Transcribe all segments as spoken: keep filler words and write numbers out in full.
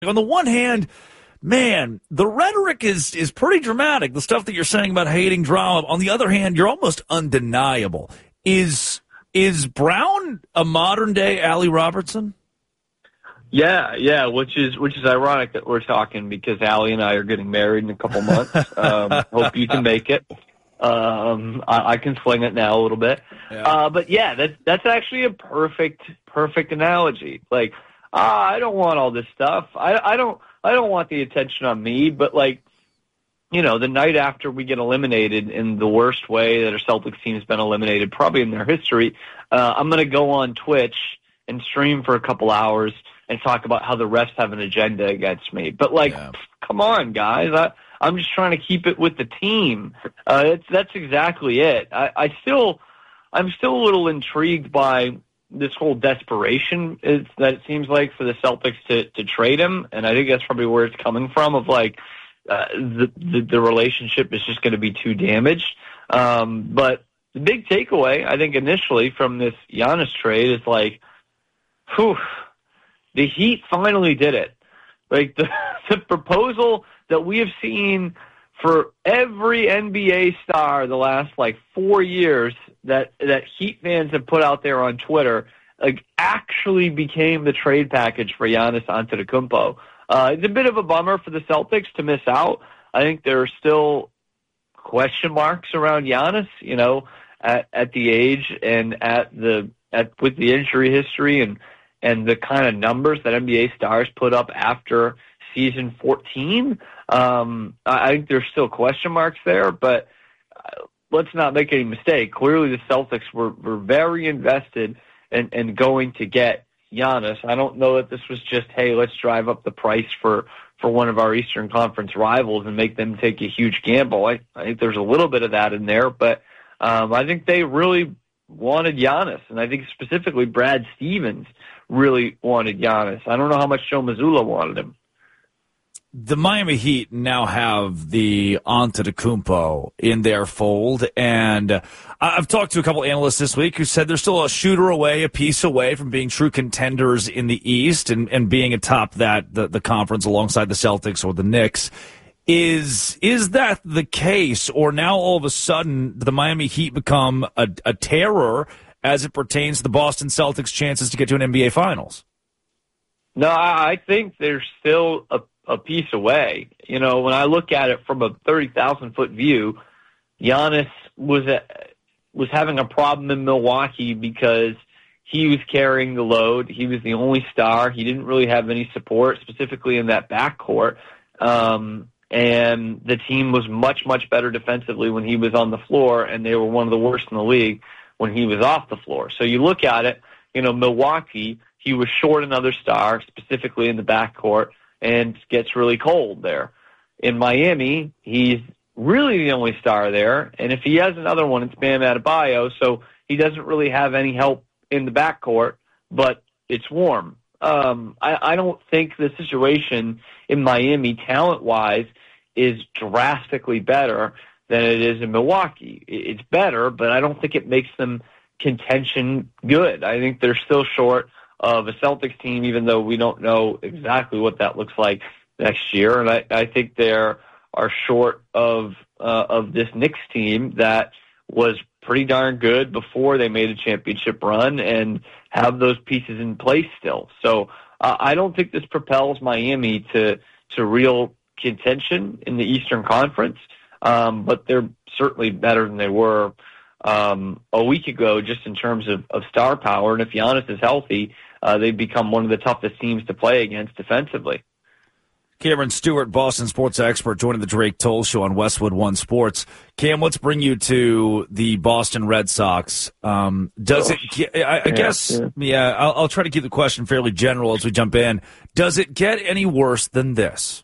On the one hand, man, the rhetoric is is pretty dramatic. The stuff that you're saying about hating drama. On the other hand, you're almost undeniable. Is is Brown a modern day Allie Robertson? Yeah, yeah, which is which is ironic that we're talking because Allie and I are getting married in a couple months. Um, hope you can make it. Um, I, I can swing it now a little bit. Yeah. Uh, but yeah, that's that's actually a perfect perfect analogy. Like, ah, I don't want all this stuff. I I don't I don't want the attention on me. But like, you know, the night after we get eliminated in the worst way that a Celtics team has been eliminated, probably in their history, uh, I'm going to go on Twitch and stream for a couple hours and talk about how the refs have an agenda against me. But like, yeah. come on, guys. I, I'm just trying to keep it with the team. Uh, it's, that's exactly it. I, I still, I'm still a little intrigued by this whole desperation is, that it seems like for the Celtics to, to trade him. And I think that's probably where it's coming from of like, uh, the, the, the relationship is just going to be too damaged. Um, but the big takeaway, I think initially from this Giannis trade is like, whew, the Heat finally did it. Like the, the proposal that we have seen for every N B A star the last like four years that that Heat fans have put out there on Twitter, like actually became the trade package for Giannis Antetokounmpo. Uh, it's a bit of a bummer for the Celtics to miss out. I think there are still question marks around Giannis, you know, at, at the age and at the at with the injury history and and the kind of numbers that N B A stars put up after season fourteen. Um, I think there's still question marks there, but let's not make any mistake. Clearly the Celtics were, were very invested in, in going to get Giannis. I don't know that this was just, hey, let's drive up the price for, for one of our Eastern Conference rivals and make them take a huge gamble. I, I think there's a little bit of that in there, but um, I think they really wanted Giannis, and I think specifically Brad Stevens really wanted Giannis. I don't know how much Joe Mazzulla wanted him. The Miami Heat now have the Antetokounmpo in their fold, and I've talked to a couple analysts this week who said they're still a shooter away, a piece away from being true contenders in the East and, and being atop that the, the conference alongside the Celtics or the Knicks. Is is that the case, or now all of a sudden the Miami Heat become a, a terror as it pertains to the Boston Celtics' chances to get to an N B A Finals? No, I think there's still a a piece away. You know, when I look at it from a thirty thousand foot view, Giannis was a, was having a problem in Milwaukee because he was carrying the load. He was the only star. He didn't really have any support, specifically in that backcourt. Um, and the team was much, much better defensively when he was on the floor, and they were one of the worst in the league when he was off the floor. So you look at it, you know, Milwaukee, he was short another star, specifically in the backcourt, and gets really cold there. In Miami, he's really the only star there, and if he has another one, it's Bam Adebayo, so he doesn't really have any help in the backcourt, but it's warm. Um, I, I don't think the situation in Miami, talent-wise, is drastically better than it is in Milwaukee. It's better, but I don't think it makes them contention good. I think they're still short of a Celtics team, even though we don't know exactly what that looks like next year. And I, I think they are short of uh, of this Knicks team that was pretty darn good before they made a championship run and have those pieces in place still. So uh, I don't think this propels Miami to to real contention in the Eastern Conference, um, but they're certainly better than they were um, a week ago just in terms of, of star power. And if Giannis is healthy, Uh, they've become one of the toughest teams to play against defensively. Cameron Stewart, Boston sports expert, joining the Drake Toll Show on Westwood One Sports. Cam, let's bring you to the Boston Red Sox. Um, does oh, it? I, I yeah, guess, yeah. yeah I'll, I'll try to keep the question fairly general as we jump in. Does it get any worse than this?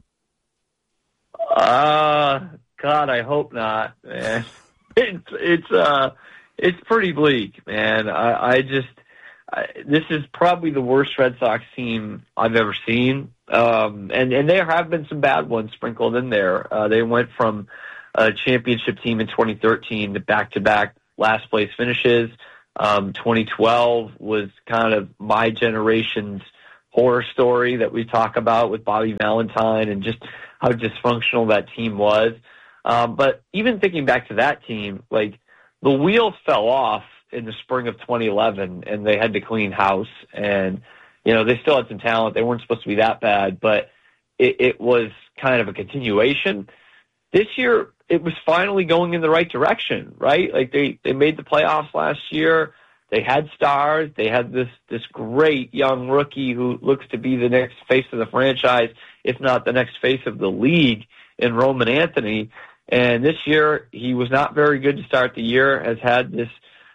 Uh, God, I hope not, man. It's it's uh, it's pretty bleak, man. I, I just. I, this is probably the worst Red Sox team I've ever seen. Um, and, and there have been some bad ones sprinkled in there. Uh, they went from a championship team in twenty thirteen to back-to-back last-place finishes. Um, twenty twelve was kind of my generation's horror story that we talk about with Bobby Valentine and just how dysfunctional that team was. Um, but even thinking back to that team, like the wheels fell off in the spring of twenty eleven, and they had to clean house. And you know, they still had some talent. They weren't supposed to be that bad, but it, it was kind of a continuation. This year, it was finally going in the right direction, right? Like they, they made the playoffs last year. They had stars. They had this, this great young rookie who looks to be the next face of the franchise, if not the next face of the league, in Roman Anthony. And this year, he was not very good to start the year, has had this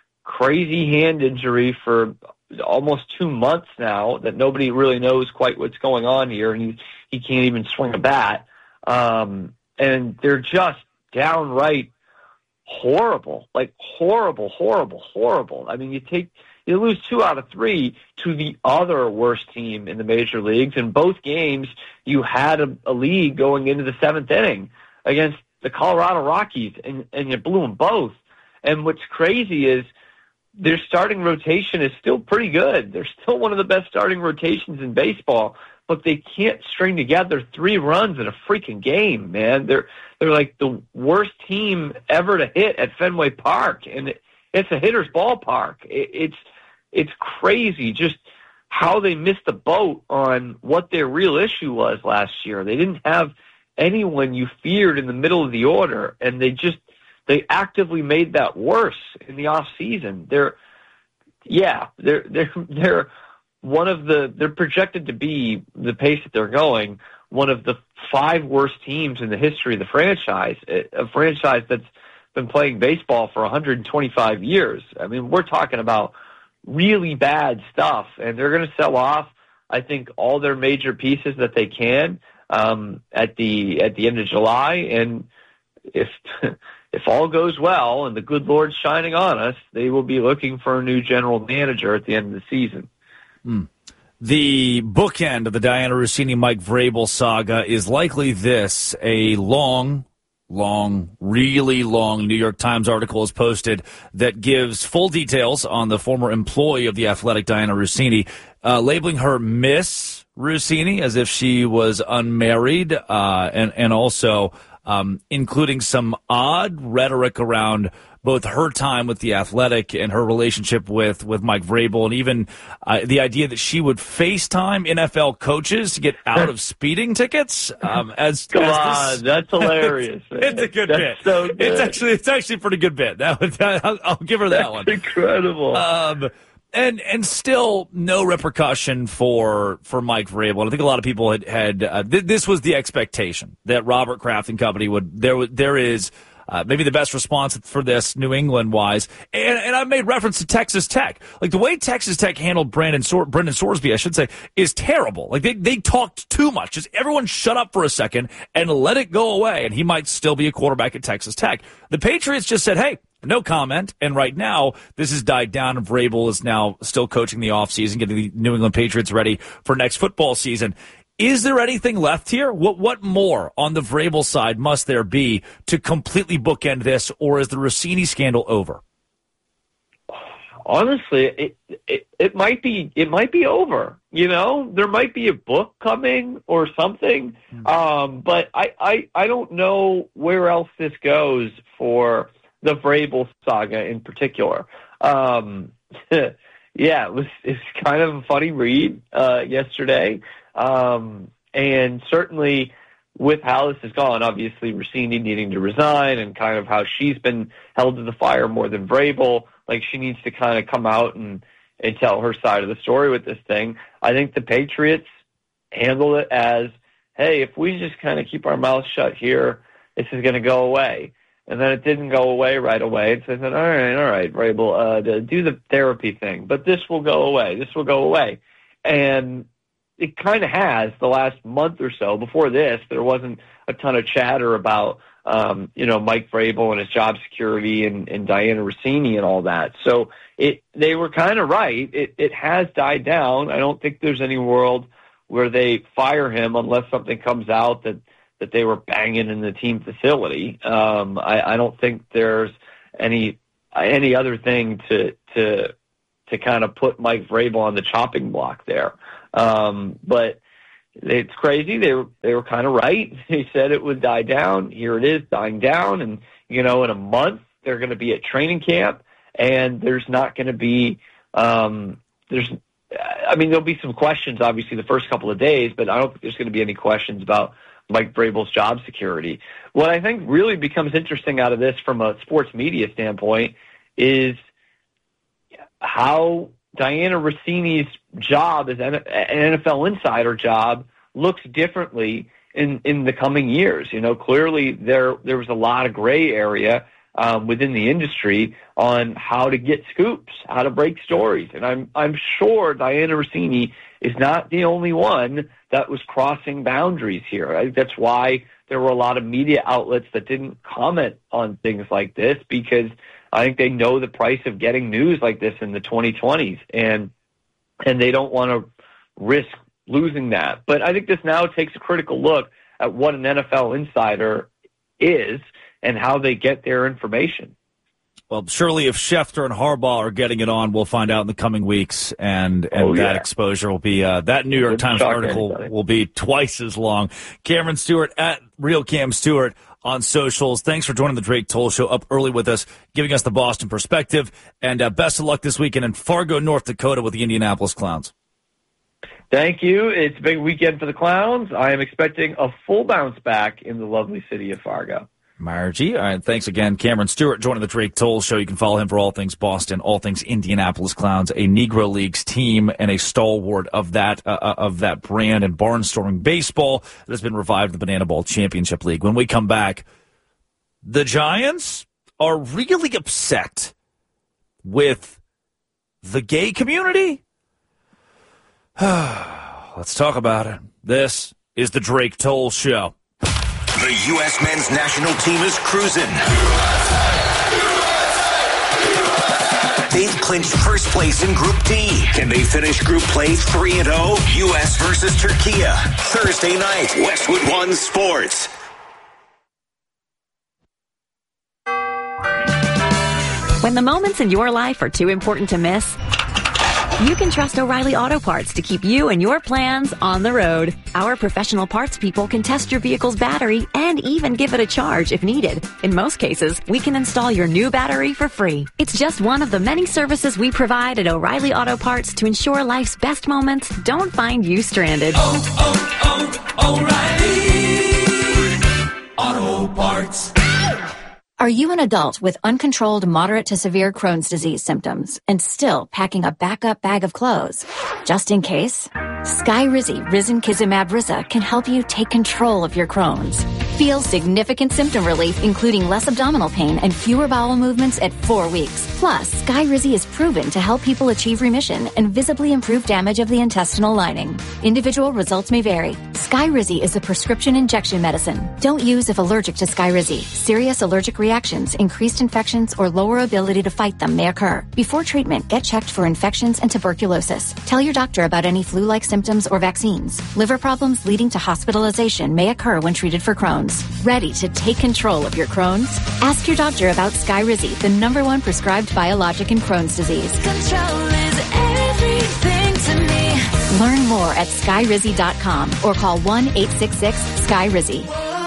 crazy hand injury for almost two months now that nobody really knows quite what's going on here, and he, he can't even swing a bat. Um, and they're just downright horrible, like horrible, horrible, horrible. I mean, you take you lose two out of three to the other worst team in the major leagues. In both games, you had a, a lead going into the seventh inning against the Colorado Rockies, and, and you blew them both. And what's crazy is their starting rotation is still pretty good. They're still one of the best starting rotations in baseball, but they can't string together three runs in a freaking game, man. They're they're like the worst team ever to hit at Fenway Park, and it, it's a hitter's ballpark. It, it's it's crazy just how they missed the boat on what their real issue was last year. They didn't have anyone you feared in the middle of the order, and they just they actively made that worse in the off season. They're yeah, they're they're they're one of the they're projected to be, the pace that they're going, one of the five worst teams in the history of the franchise, a franchise that's been playing baseball for one hundred twenty-five years. I mean, we're talking about really bad stuff, and they're going to sell off, I think, all their major pieces that they can um, at the at the end of July. And if if all goes well and the good Lord's shining on us, they will be looking for a new general manager at the end of the season. Mm. The bookend of the Diana Russini, Mike Vrabel saga is likely this: a long, long, really long New York Times article is posted that gives full details on the former employee of The Athletic, Diana Russini, uh, labeling her Miss Russini as if she was unmarried, uh, and, and also um, including some odd rhetoric around both her time with The Athletic and her relationship with, with Mike Vrabel, and even uh, the idea that she would FaceTime N F L coaches to get out of speeding tickets. Um, as Come as on, this, that's hilarious. it's, it's a good that's bit. So good. It's actually it's actually a pretty good bit. That, that I'll, I'll give her that that's one. Incredible. Um, and and still no repercussion for for Mike Vrabel. And I think a lot of people had had uh, th- this was the expectation that Robert Kraft and company would there was there is. Uh, maybe the best response for this, New England-wise. And, and I made reference to Texas Tech. Like, the way Texas Tech handled Brandon Sor- Brendan Sorsby, I should say, is terrible. Like, they, they talked too much. Just everyone shut up for a second and let it go away, and he might still be a quarterback at Texas Tech. The Patriots just said, hey, no comment. And right now, this has died down, and Vrabel is now still coaching the offseason, getting the New England Patriots ready for next football season. Is there anything left here? What what more on the Vrabel side must there be to completely bookend this, or is the Russini scandal over? Honestly, it, it it might be it might be over. You know, there might be a book coming or something, mm-hmm. um, but I, I I don't know where else this goes for the Vrabel saga in particular. Um, yeah, it was it's kind of a funny read uh, yesterday. Um, and certainly with how this has gone, obviously Russini needing to resign and kind of how she's been held to the fire more than Vrabel, like she needs to kind of come out and, and tell her side of the story with this thing. I think the Patriots handle it as, hey, if we just kind of keep our mouths shut here, this is going to go away. And then it didn't go away right away. So I said, all right, all right, Vrabel, uh, do the therapy thing, but this will go away. This will go away. And it kind of has the last month or so. Before this, there wasn't a ton of chatter about, um, you know, Mike Vrabel and his job security and, and Diana Russini and all that. So it they were kind of right. It, it has died down. I don't think there's any world where they fire him unless something comes out that, that they were banging in the team facility. Um, I, I don't think there's any any other thing to to to kind of put Mike Vrabel on the chopping block there. Um, but it's crazy. They were, they were kind of right. They said it would die down. Here it is dying down. And, you know, in a month, they're going to be at training camp, and there's not going to be, um, there's, I mean, there'll be some questions, obviously, the first couple of days, but I don't think there's going to be any questions about Mike Vrabel's job security. What I think really becomes interesting out of this from a sports media standpoint is how Diana Rossini's job as an N F L insider job looks differently in, in the coming years. You know, clearly there there was a lot of gray area um, within the industry on how to get scoops, how to break stories. And I'm I'm sure Diana Rossini is not the only one that was crossing boundaries here. I think that's why there were a lot of media outlets that didn't comment on things like this, because I think they know the price of getting news like this in the twenty twenties, and and they don't want to risk losing that. But I think this now takes a critical look at what an N F L insider is and how they get their information. Well, surely if Schefter and Harbaugh are getting it on, we'll find out in the coming weeks, and, and oh, yeah. that exposure will be, uh, that New York Times article will be twice as long. Cameron Stewart at Real Cam Stewart on socials. Thanks for joining the Drake Toll Show up early with us, giving us the Boston perspective, and uh, best of luck this weekend in Fargo, North Dakota with the Indianapolis Clowns. Thank you. It's a big weekend for the Clowns. I am expecting a full bounce back in the lovely city of Fargo. Margie. All right, thanks again. Cameron Stewart joining the Drake Toll Show. You can follow him for all things Boston, all things Indianapolis Clowns, a Negro Leagues team and a stalwart of that uh, of that brand and barnstorming baseball that has been revived the Banana Ball Championship League. When we come back, the Giants are really upset with the gay community. Let's talk about it. This is the Drake Toll Show. The U S men's national team is cruising. They've clinched first place in Group D. Can they finish Group Play three and oh? U S versus Turkey. Thursday night, Westwood One Sports. When the moments in your life are too important to miss, you can trust O'Reilly Auto Parts to keep you and your plans on the road. Our professional parts people can test your vehicle's battery and even give it a charge if needed. In most cases, we can install your new battery for free. It's just one of the many services we provide at O'Reilly Auto Parts to ensure life's best moments don't find you stranded. Oh, oh, oh, O'Reilly Auto Parts. Are you an adult with uncontrolled moderate to severe Crohn's disease symptoms and still packing a backup bag of clothes? Just in case? Skyrizi Risankizumab Riza can help you take control of your Crohn's. Feel significant symptom relief, including less abdominal pain and fewer bowel movements at four weeks. Plus, Skyrizi is proven to help people achieve remission and visibly improve damage of the intestinal lining. Individual results may vary. Skyrizi is a prescription injection medicine. Don't use if allergic to Skyrizi. Serious allergic reactions, increased infections, or lower ability to fight them may occur. Before treatment, get checked for infections and tuberculosis. Tell your doctor about any flu-like symptoms or vaccines. Liver problems leading to hospitalization may occur when treated for Crohn's. Ready to take control of your Crohn's? Ask your doctor about Skyrizi, the number one prescribed biologic in Crohn's disease. Control is everything to me. Learn more at skyrizi dot com or call one eight six six Sky Rizzi.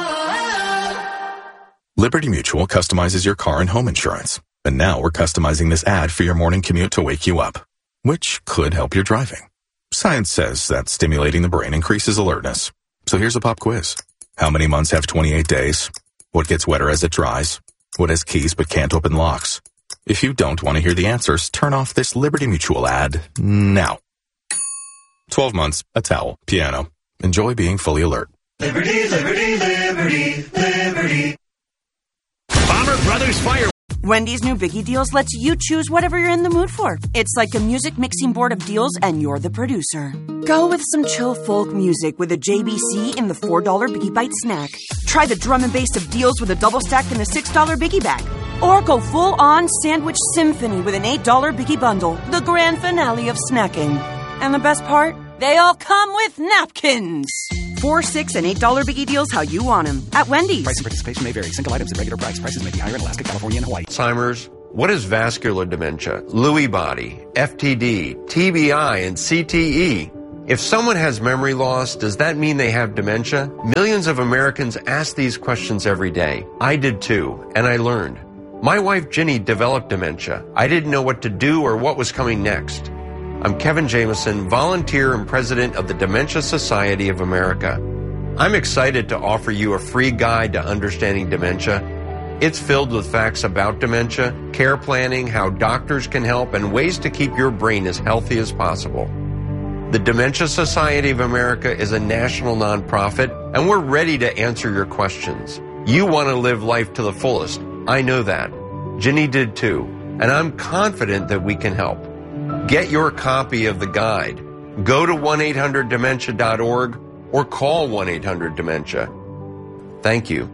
Liberty Mutual customizes your car and home insurance. And now we're customizing this ad for your morning commute to wake you up, which could help your driving. Science says that stimulating the brain increases alertness. So here's a pop quiz. How many months have twenty-eight days? What gets wetter as it dries? What has keys but can't open locks? If you don't want to hear the answers, turn off this Liberty Mutual ad now. twelve months, a towel, piano. Enjoy being fully alert. Liberty, liberty, liberty, liberty. Bomber Brothers Fire. Wendy's new Biggie Deals lets you choose whatever you're in the mood for. It's like a music mixing board of deals, and you're the producer. Go with some chill folk music with a J B C in the four dollar Biggie Bite snack. Try the drum and bass of deals with a double stack in the six dollar Biggie Bag. Or go full-on sandwich symphony with an eight dollar Biggie Bundle, the grand finale of snacking. And the best part? They all come with napkins. Four, six, and eight dollar Biggie Deals how you want them at Wendy's. Price and participation may vary. Single items at regular price. Prices may be higher in Alaska, California, and Hawaii. Alzheimer's. What is vascular dementia? Lewy body, F T D, T B I, and C T E. If someone has memory loss, does that mean they have dementia? Millions of Americans ask these questions every day. I did too, and I learned. My wife Ginny developed dementia. I didn't know what to do or what was coming next. I'm Kevin Jameson, volunteer and president of the Dementia Society of America. I'm excited to offer you a free guide to understanding dementia. It's filled with facts about dementia, care planning, how doctors can help, and ways to keep your brain as healthy as possible. The Dementia Society of America is a national nonprofit, and we're ready to answer your questions. You want to live life to the fullest. I know that. Ginny did too, and I'm confident that we can help. Get your copy of the guide. Go to one eight hundred dementia dot org or call one eight hundred dementia. Thank you.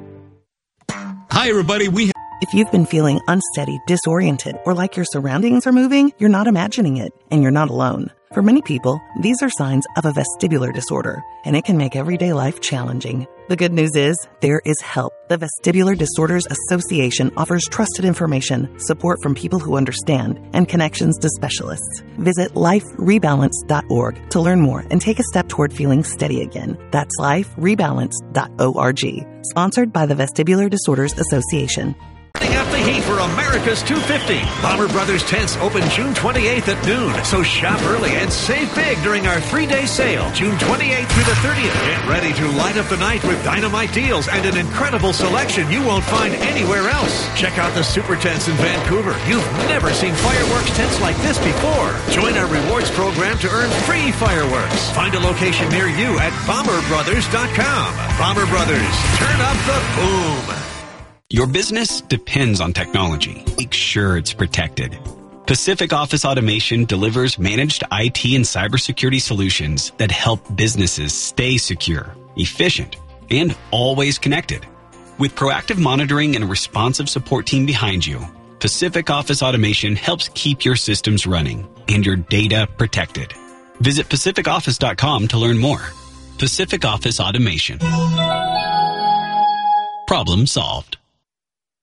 Hi, everybody. We If you've been feeling unsteady, disoriented, or like your surroundings are moving, you're not imagining it, and you're not alone. For many people, these are signs of a vestibular disorder, and it can make everyday life challenging. The good news is, there is help. The Vestibular Disorders Association offers trusted information, support from people who understand, and connections to specialists. Visit life rebalance dot org to learn more and take a step toward feeling steady again. That's life rebalance dot org. Sponsored by the Vestibular Disorders Association. Up the heat for America's two fifty. Bomber Brothers tents open June twenty-eighth at noon. So shop early and save big during our three-day sale, June twenty-eighth through the thirtieth. Get ready to light up the night with dynamite deals and an incredible selection you won't find anywhere else. Check out the super tents in Vancouver. You've never seen fireworks tents like this before. Join our rewards program to earn free fireworks. Find a location near you at bomber brothers dot com. Bomber Brothers, turn up the boom. Your business depends on technology. Make sure it's protected. Pacific Office Automation delivers managed I T and cybersecurity solutions that help businesses stay secure, efficient, and always connected. With proactive monitoring and a responsive support team behind you, Pacific Office Automation helps keep your systems running and your data protected. Visit pacific office dot com to learn more. Pacific Office Automation. Problem solved.